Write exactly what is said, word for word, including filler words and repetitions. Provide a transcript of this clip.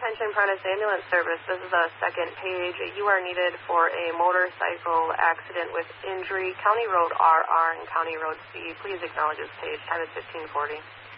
attention, Prentice Ambulance Service. This is the second page. You are needed for a motorcycle accident with injury, County Road R R and County Road C. Please acknowledge this page. Time is fifteen forty.